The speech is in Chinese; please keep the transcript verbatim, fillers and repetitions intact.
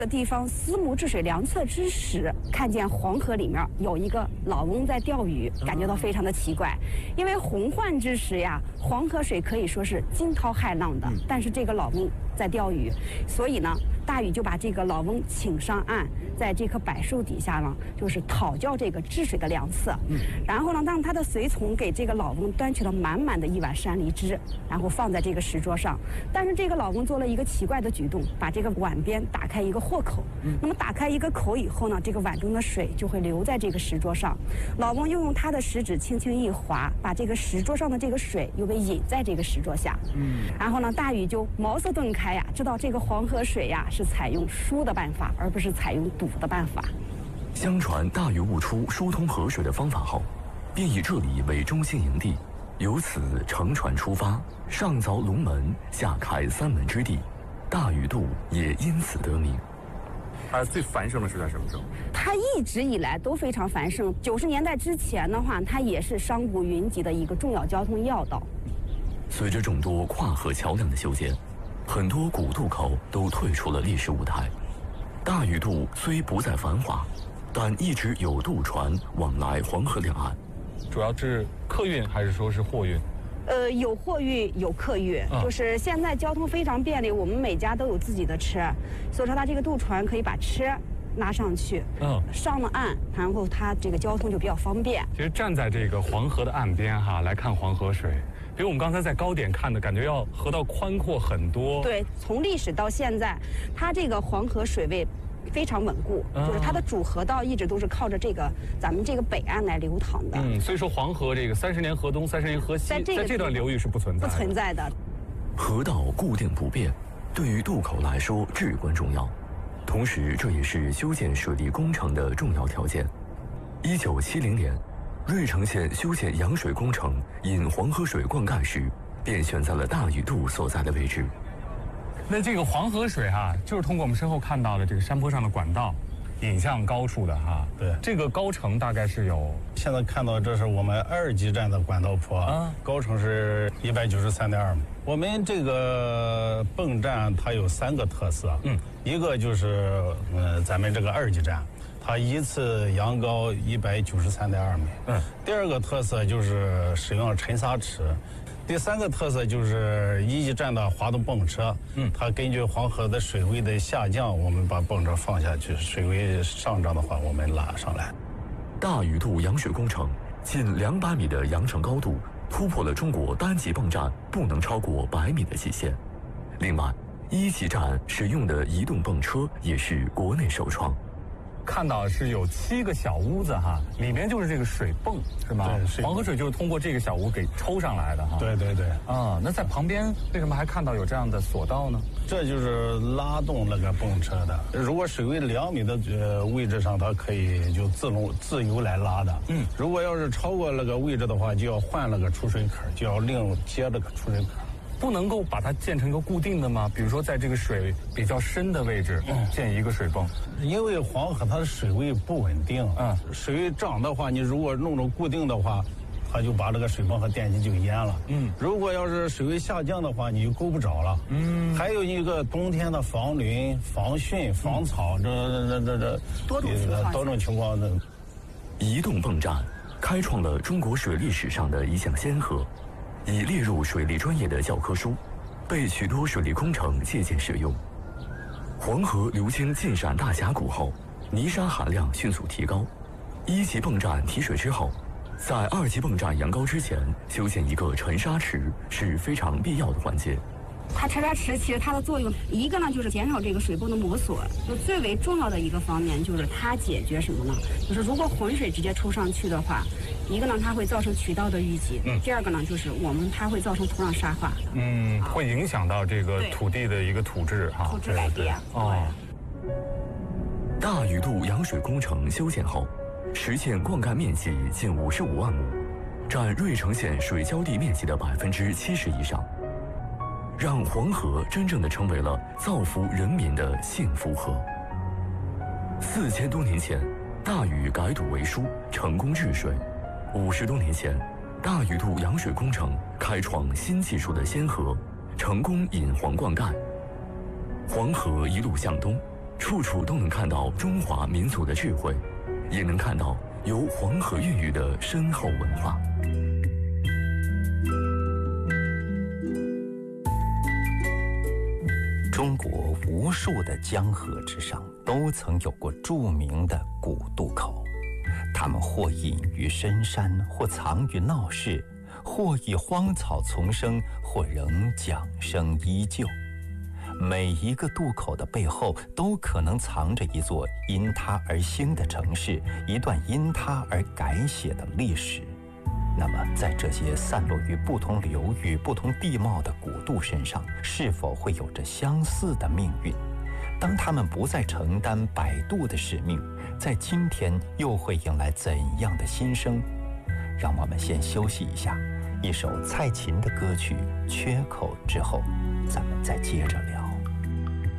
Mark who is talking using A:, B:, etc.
A: 的地方司母治水良策之时，看见黄河里面有一个老翁在钓鱼，感觉到非常的奇怪。因为洪患之时呀，黄河水可以说是惊涛骇浪的，但是这个老翁在钓鱼，所以呢，大禹就把这个老翁请上岸，在这棵柏树底下呢，就是讨教这个治水的良策。然后呢，让他的随从给这个老翁端去了满满的一碗山梨汁，然后放在这个石桌上。但是这个老翁做了一个奇怪的举动，把这个碗边打开一个豁口。那么打开一个口以后呢，这个碗中的水就会流在这个石桌上。老翁又用他的食指轻轻一划，把这个石桌上的这个水又给引在这个石桌下。嗯，然后呢，大禹就茅塞顿开呀，知道这个黄河水呀是采用疏的办法，而不是采用堵的办法。
B: 相传大禹悟出疏通河水的方法后，便以这里为中心营地，由此乘船出发，上凿龙门，下开三门之地，大禹渡也因此得名。
C: 它最繁盛的是在什么时候？
A: 它一直以来都非常繁盛。九十年代之前的话，它也是商贾云集的一个重要交通要道。
B: 随着众多跨河桥梁的修建，很多古渡口都退出了历史舞台。大禹渡虽不再繁华，但一直有渡船往来黄河两岸。
C: 主要是客运还是说是货运？
A: 呃，有货运，有客运，嗯、就是现在交通非常便利，我们每家都有自己的车，所以说它这个渡船可以把车拉上去，嗯，上了岸，然后它这个交通就比较方便。
C: 其实站在这个黄河的岸边哈，来看黄河水，比我们刚才在高点看的感觉要河道宽阔很多。
A: 对，从历史到现在，它这个黄河水位非常稳固，嗯、就是它的主河道一直都是靠着这个咱们这个北岸来流淌的。
C: 嗯，所以说黄河这个三十年河东，三十年河西，在这个在这段流域是不存在的。
A: 不存在的。
B: 河道固定不变，对于渡口来说至关重要，同时这也是修建水利工程的重要条件。一九七零年，芮城县修建扬水工程引黄河水灌溉时，便选在了大禹渡所在的位置。
C: 那这个黄河水哈、啊，就是通过我们身后看到的这个山坡上的管道，引向高处的哈。
D: 对，
C: 这个高程大概是有，
D: 现在看到这是我们二级站的管道坡，啊，高程是一百九十三点二米。我们这个泵站它有三个特色，嗯，一个就是呃咱们这个二级站，它一次扬高一百九十三点二米，嗯，第二个特色就是使用了沉沙池。第三个特色就是一级站的滑动泵车，嗯，它根据黄河的水位的下降，我们把泵车放下去；水位上涨的话，我们拉上来。
B: 大禹渡扬水工程近两百米的扬程高度，突破了中国单级泵站不能超过百米的极限。另外，一级站使用的移动泵车也是国内首创。
C: 看到是有七个小屋子哈，里面就是这个水泵是吗？
D: 对，
C: 黄河水就是通过这个小屋给抽上来的哈。
D: 对对对。
C: 啊，那在旁边为什么还看到有这样的索道呢？
D: 这就是拉动那个泵车的。如果水位两米的呃位置上，它可以就自动自由来拉的。嗯。如果要是超过那个位置的话，就要换那个出水口，就要另接这个出水口。
C: 不能够把它建成一个固定的吗？比如说在这个水比较深的位置建一个水泵，
D: 因为黄河它的水位不稳定，嗯，水位涨的话，你如果弄成固定的话，它就把这个水泵和电机就淹了。嗯，如果要是水位下降的话，你就够不着了。嗯，还有一个冬天的防汛、防汛、防草，这这这这
A: 多种情况，
D: 多种情况的。
B: 移动泵站开创了中国水利史上的一项先河。已列入水利专业的教科书，被许多水利工程借鉴使用。黄河流经晋陕大峡谷后，泥沙含量迅速提高。一级泵站提水之后，在二级泵站扬高之前修建一个沉沙池是非常必要的环节。
A: 它沉沙池其实它的作用，一个呢就是减少这个水泵的磨损，就最为重要的一个方面就是它解决什么呢？就是如果浑水直接抽上去的话，一个呢它会造成渠道的淤积，嗯，第二个呢就是我们它会造成土壤沙化，
C: 嗯，会影响到这个土地的一个土质哈，
A: 土质改变。哦。
B: 大禹渡扬水工程修建后，实现灌溉面积近五十五万亩，占芮城县水浇地面积的百分之七十以上。让黄河真正的成为了造福人民的幸福河。四千多年前，大禹改堵为疏，成功治水；五十多年前，大禹渡扬水工程开创新技术的先河，成功引黄灌溉。黄河一路向东， 处处都能看到中华民族的智慧，也能看到由黄河孕育的深厚文化。
E: 中国无数的江河之上，都曾有过著名的古渡口，它们或隐于深山，或藏于闹市，或以荒草丛生，或仍桨声依旧。每一个渡口的背后，都可能藏着一座因它而兴的城市，一段因它而改写的历史。那么，在这些散落于不同流域、不同地貌的古渡身上，是否会有着相似的命运？当他们不再承担摆渡的使命，在今天又会迎来怎样的新生？让我们先休息一下，一首蔡琴的歌曲《缺口》之后，咱们再接着聊。